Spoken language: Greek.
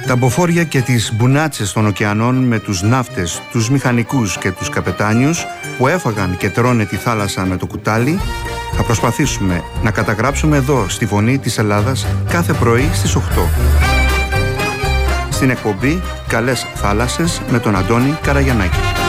Τα μποφόρια και τις μπουνάτσες των ωκεανών με τους ναύτες, τους μηχανικούς και τους καπετάνιους που έφαγαν και τρώνε τη θάλασσα με το κουτάλι, θα προσπαθήσουμε να καταγράψουμε εδώ στη Φωνή της Ελλάδας κάθε πρωί στις 8. Στην εκπομπή «Καλές θάλασσες» με τον Αντώνη Καραγιαννάκη.